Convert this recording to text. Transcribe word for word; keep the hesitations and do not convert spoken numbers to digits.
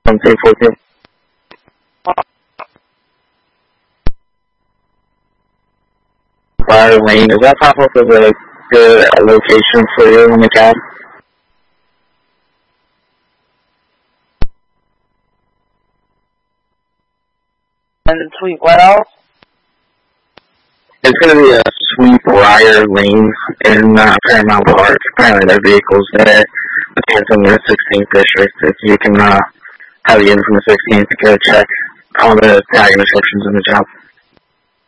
one three four two. Fire lane, is that pop up as a good location for you on the cab? And Sweet what else? It's going to be a Sweet Briar Lane in uh, Paramount Park. Apparently their vehicle's there. It's in the sixteenth district. If you can uh, have you in from the sixteenth to go check all the tag restrictions in the job.